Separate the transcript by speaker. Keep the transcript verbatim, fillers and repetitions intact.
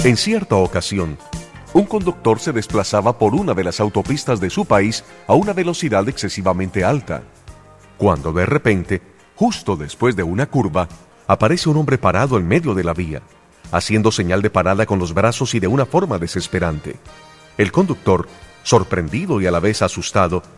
Speaker 1: En cierta ocasión, un conductor se desplazaba por una de las autopistas de su país a una velocidad excesivamente alta, cuando de repente, justo después de una curva, aparece un hombre parado en medio de la vía, haciendo señal de parada con los brazos y de una forma desesperante. El conductor, sorprendido y a la vez asustado,